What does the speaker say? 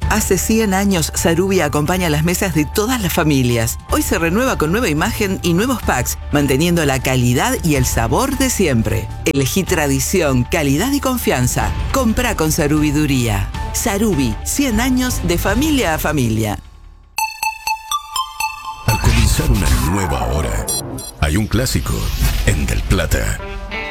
Hace 100 años, Sarubi acompaña las mesas de todas las familias. Hoy se renueva con nueva imagen y nuevos packs, manteniendo la calidad y el sabor de siempre. Elegí tradición, calidad y confianza. Comprá con Sarubiduría. Sarubi, 100 años de familia a familia. Al comenzar una nueva hora, hay un clásico en Del Plata.